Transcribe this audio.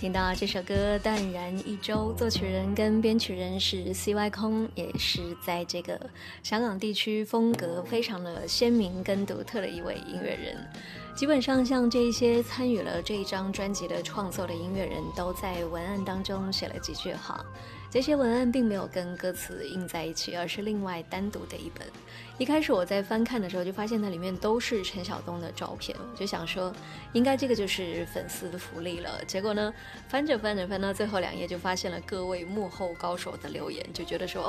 听到这首歌《淡然一周》，作曲人跟编曲人是 CY 空，也是在这个香港地区风格非常的鲜明跟独特的一位音乐人。基本上像这一些参与了这一张专辑的创作的音乐人都在文案当中写了几句话，这些文案并没有跟歌词印在一起，而是另外单独的一本。一开始我在翻看的时候就发现它里面都是陈晓东的照片，我就想说应该这个就是粉丝的福利了。结果呢，翻着翻到最后2页就发现了各位幕后高手的留言，就觉得说